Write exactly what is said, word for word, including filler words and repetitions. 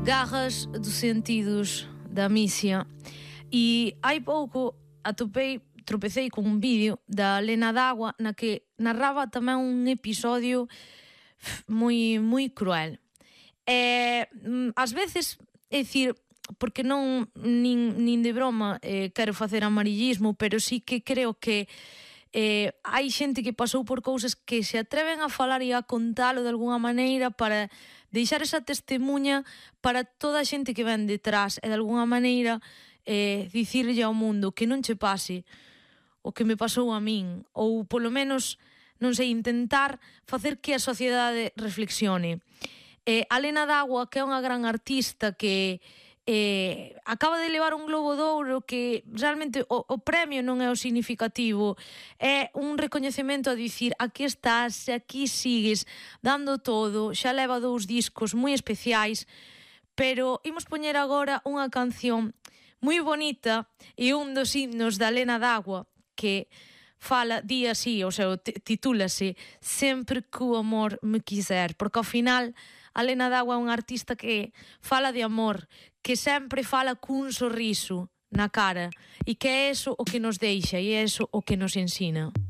Garras dos sentidos da Misia. E hai pouco atopei, tropecei con un vídeo da Lena D'Água na que narraba tamén un episodio moi moi cruel. E ás veces, é dicir, porque non nin, nin de broma eh, quero facer amarillismo, pero sí que creo que eh, hai xente que pasou por cousas que se atreven a falar e a contalo de alguna maneira para deixar esa testemunha para toda a xente que ven detrás e de alguna maneira eh, dicirlle ao mundo que non che pase o que me pasou a min, ou polo menos, non sei, intentar facer que a sociedade reflexione. Eh, a Lena D'Água, que é unha gran artista que eh, acaba de levar un Globo de Ouro, que realmente o, o premio non é o significativo, é un recoñecemento a dicir aquí estás, aquí sigues dando todo, xa leva dous discos moi especiais, pero imos poñer agora unha canción moi bonita e un dos himnos da Lena D'Água que fala, di así, o sea, titúlase Sempre que o amor me quiser, porque ao final a Lena D'Água é unha artista que fala de amor, que sempre fala cun sorriso na cara, e que é eso o que nos deixa e é eso o que nos ensina.